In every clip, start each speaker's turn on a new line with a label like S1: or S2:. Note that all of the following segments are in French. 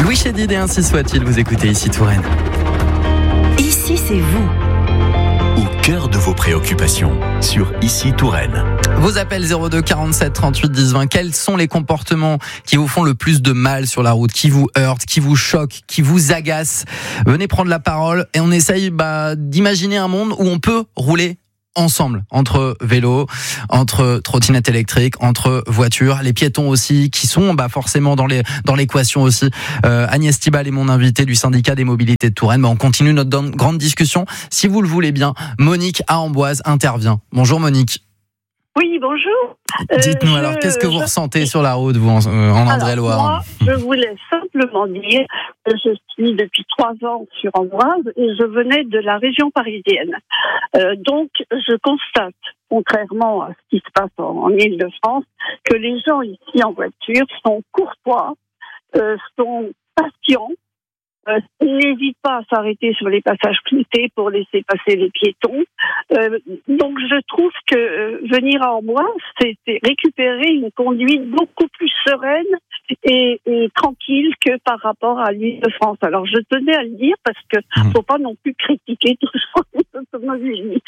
S1: Louis Chédid et Ainsi soit-il, vous écoutez Ici Touraine.
S2: Ici, c'est vous.
S3: Au cœur de vos préoccupations, sur Ici Touraine.
S1: Vos appels 02 47 38 10 20. Quels sont les comportements qui vous font le plus de mal sur la route, qui vous heurtent, qui vous choquent, qui vous agacent? Venez prendre la parole et on essaye d'imaginer un monde où on peut rouler ensemble, entre vélos, entre trottinettes électriques, entre voitures, les piétons aussi, qui sont forcément dans l'équation aussi. Agnès Thibal est mon invité du syndicat des mobilités de Touraine. On continue notre grande discussion. Si vous le voulez bien, Monique à Amboise intervient. Bonjour Monique.
S4: Oui, bonjour.
S1: Dites-nous alors, qu'est-ce que vous ressentez sur la route, vous, en Indre-et-Loire?
S4: Moi, je voulais simplement dire que je suis depuis 3 ans sur Amboise et je venais de la région parisienne. Donc, je constate, contrairement à ce qui se passe en Île-de-France, que les gens ici en voiture sont courtois, sont patients, n'hésitent pas à s'arrêter sur les passages cloutés pour laisser passer les piétons. Donc je trouve que venir à Amboise, c'est récupérer une conduite beaucoup plus sereine et tranquille que par rapport à l'Île-de-France. Alors je tenais à le dire parce que faut pas non plus critiquer toujours les automobilistes.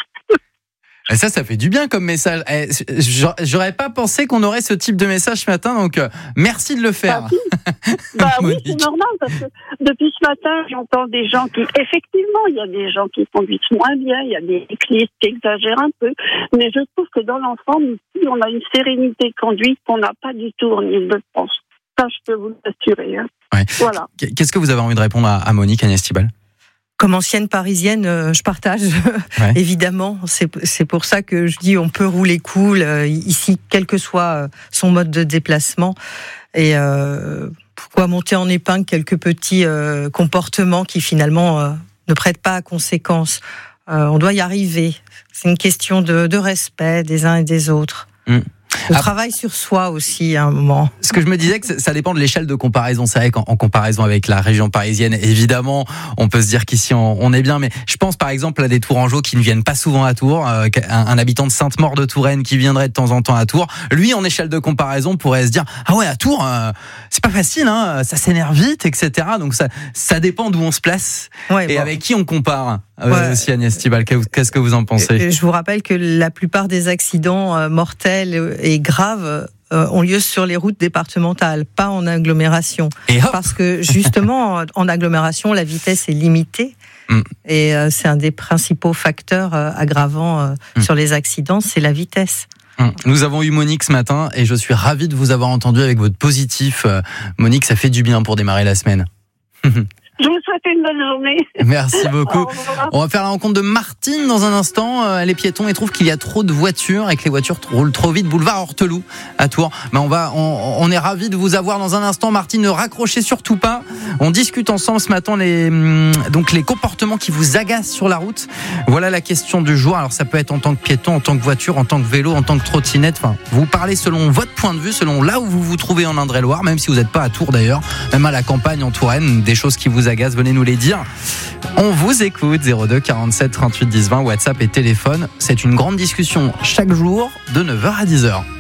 S1: Et ça fait du bien comme message. J'aurais pas pensé qu'on aurait ce type de message ce matin, donc merci de le faire.
S4: Oui, c'est normal, parce que depuis ce matin, j'entends des gens effectivement, il y a des gens qui conduisent moins bien, il y a des cyclistes qui exagèrent un peu, mais je trouve que dans l'ensemble, ici, on a une sérénité de conduite qu'on n'a pas du tout en Île-de-France. Ça, je peux vous l'assurer.
S1: Ouais.
S4: Voilà.
S1: Qu'est-ce que vous avez envie de répondre à Monique, Agnès Thibal?
S2: Comme ancienne parisienne, je partage, évidemment. C'est pour ça que je dis on peut rouler cool ici, quel que soit son mode de déplacement. Et pourquoi monter en épingle quelques petits comportements qui finalement ne prêtent pas à conséquence. On doit y arriver. C'est une question de respect des uns et des autres. Le travail sur soi aussi à un moment.
S1: Ce que je me disais, que ça dépend de l'échelle de comparaison. C'est vrai qu'en comparaison avec la région parisienne, évidemment, on peut se dire qu'ici on est bien. Mais je pense par exemple à des Tourangeaux qui ne viennent pas souvent à Tours. Un habitant de Sainte-Maure-de-Touraine qui viendrait de temps en temps à Tours. Lui, en échelle de comparaison, pourrait se dire ah ouais, à Tours, c'est pas facile, hein, ça s'énerve vite, etc. Donc ça dépend d'où on se place et avec qui on compare. Aussi Agnès Thibal, qu'est-ce que vous en pensez?
S2: Je vous rappelle que la plupart des accidents mortels et graves ont lieu sur les routes départementales, pas en agglomération. Parce que justement, en agglomération, la vitesse est limitée. Et c'est un des principaux facteurs aggravants sur les accidents, c'est la vitesse.
S1: Nous avons eu Monique ce matin et je suis ravi de vous avoir entendu avec votre positif. Monique, ça fait du bien pour démarrer la semaine.
S4: Je vous souhaite une bonne journée.
S1: Merci beaucoup. On va faire la rencontre de Martine dans un instant. Elle est piéton et trouve qu'il y a trop de voitures et que les voitures roulent trop vite. Boulevard Horteloup à Tours. Mais on est ravis de vous avoir dans un instant. Martine, ne raccrochez surtout pas. On discute ensemble ce matin les comportements qui vous agacent sur la route. Voilà la question du jour. Alors ça peut être en tant que piéton, en tant que voiture, en tant que vélo, en tant que trottinette. Enfin, vous parlez selon votre point de vue, selon là où vous vous trouvez en Indre-et-Loire, même si vous n'êtes pas à Tours d'ailleurs, même à la campagne en Touraine, des choses qui vous agacent, venez nous les dire. On vous écoute, 02 47 38 10 20, WhatsApp et téléphone. C'est une grande discussion chaque jour de 9h à 10h.